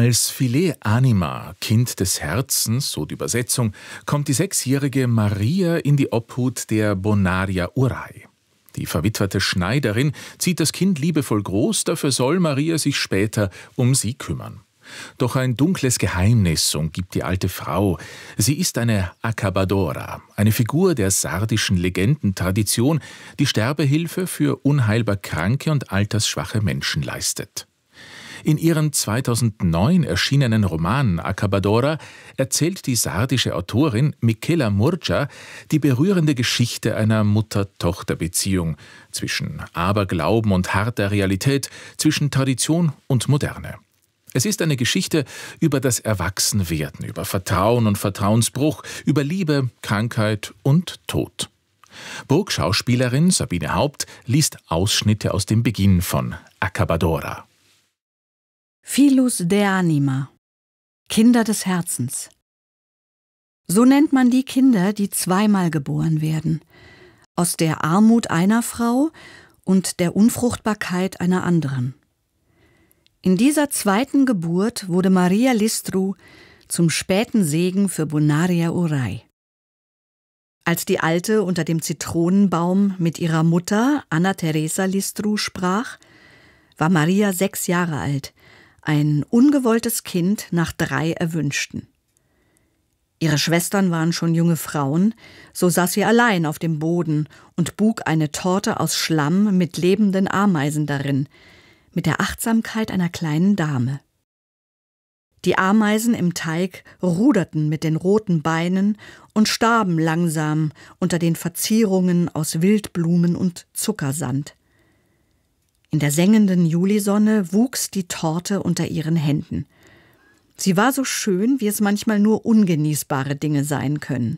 Als Filet Anima, Kind des Herzens, so die Übersetzung, kommt die 6-jährige Maria in die Obhut der Bonaria Urai. Die verwitwete Schneiderin zieht das Kind liebevoll groß, dafür soll Maria sich später um sie kümmern. Doch ein dunkles Geheimnis umgibt die alte Frau. Sie ist eine Acabadora, eine Figur der sardischen Legendentradition, die Sterbehilfe für unheilbar kranke und altersschwache Menschen leistet. In ihrem 2009 erschienenen Roman Acabadora erzählt die sardische Autorin Michela Murgia die berührende Geschichte einer Mutter-Tochter-Beziehung zwischen Aberglauben und harter Realität, zwischen Tradition und Moderne. Es ist eine Geschichte über das Erwachsenwerden, über Vertrauen und Vertrauensbruch, über Liebe, Krankheit und Tod. Burgschauspielerin Sabine Haupt liest Ausschnitte aus dem Beginn von Acabadora. Filus de Anima, Kinder des Herzens. So nennt man die Kinder, die zweimal geboren werden, aus der Armut einer Frau und der Unfruchtbarkeit einer anderen. In dieser zweiten Geburt wurde Maria Listru zum späten Segen für Bonaria Urai. Als die Alte unter dem Zitronenbaum mit ihrer Mutter Anna Teresa Listru sprach, war Maria 6 Jahre alt, ein ungewolltes Kind nach 3 Erwünschten. Ihre Schwestern waren schon junge Frauen, so saß sie allein auf dem Boden und buk eine Torte aus Schlamm mit lebenden Ameisen darin, mit der Achtsamkeit einer kleinen Dame. Die Ameisen im Teig ruderten mit den roten Beinen und starben langsam unter den Verzierungen aus Wildblumen und Zuckersand. In der sengenden Julisonne wuchs die Torte unter ihren Händen. Sie war so schön, wie es manchmal nur ungenießbare Dinge sein können.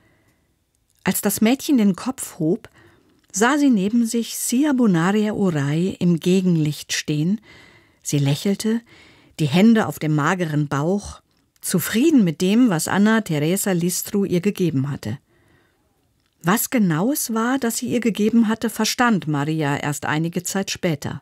Als das Mädchen den Kopf hob, sah sie neben sich Sia Bonaria Urai im Gegenlicht stehen. Sie lächelte, die Hände auf dem mageren Bauch, zufrieden mit dem, was Anna Teresa Listru ihr gegeben hatte. Was genau es war, das sie ihr gegeben hatte, verstand Maria erst einige Zeit später.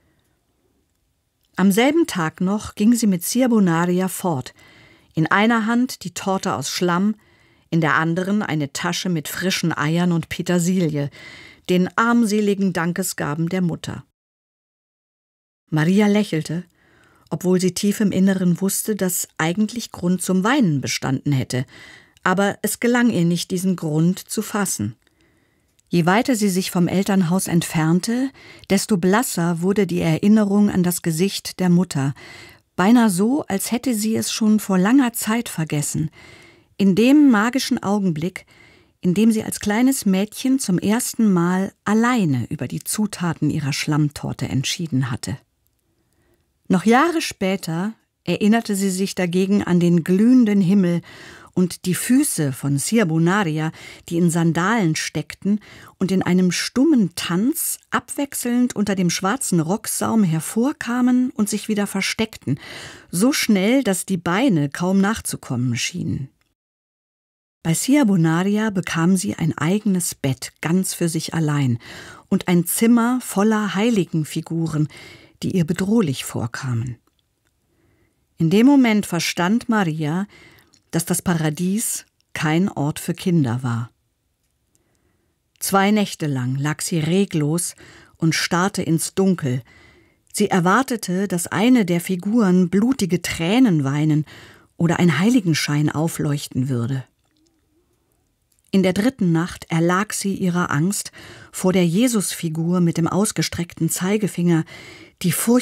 Am selben Tag noch ging sie mit Sia Bonaria fort. In einer Hand die Torte aus Schlamm, in der anderen eine Tasche mit frischen Eiern und Petersilie, den armseligen Dankesgaben der Mutter. Maria lächelte, obwohl sie tief im Inneren wusste, dass eigentlich Grund zum Weinen bestanden hätte, aber es gelang ihr nicht, diesen Grund zu fassen. Je weiter sie sich vom Elternhaus entfernte, desto blasser wurde die Erinnerung an das Gesicht der Mutter, beinahe so, als hätte sie es schon vor langer Zeit vergessen, in dem magischen Augenblick, in dem sie als kleines Mädchen zum ersten Mal alleine über die Zutaten ihrer Schlammtorte entschieden hatte. Noch Jahre später erinnerte sie sich dagegen an den glühenden Himmel und die Füße von Sia Bonaria, die in Sandalen steckten und in einem stummen Tanz abwechselnd unter dem schwarzen Rocksaum hervorkamen und sich wieder versteckten, so schnell, dass die Beine kaum nachzukommen schienen. Bei Sia Bonaria bekam sie ein eigenes Bett ganz für sich allein und ein Zimmer voller Heiligenfiguren, die ihr bedrohlich vorkamen. In dem Moment verstand Maria, dass das Paradies kein Ort für Kinder war. 2 Nächte lang lag sie reglos und starrte ins Dunkel. Sie erwartete, dass eine der Figuren blutige Tränen weinen oder ein Heiligenschein aufleuchten würde. In der 3. Nacht erlag sie ihrer Angst vor der Jesusfigur mit dem ausgestreckten Zeigefinger, die